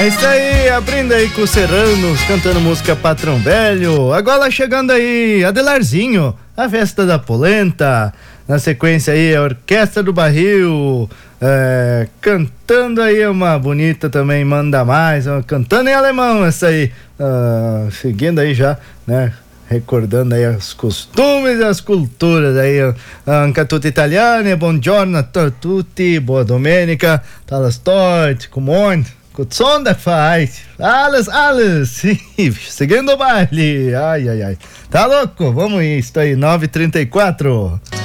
É isso aí, abrindo aí com os Serranos, cantando música Patrão Velho. Agora chegando aí, Adelarzinho, a festa da polenta. Na sequência aí, a Orquestra do Barril, cantando aí uma bonita também, Manda Mais, cantando em alemão essa aí, seguindo aí já, né? Recordando aí os costumes e as culturas aí, anche tutti italiani, buongiorno a tutti, boa domenica, talas torte, comon, kutzonda faz, alles, seguindo o baile, ai, tá louco, vamos isso aí, 9h34.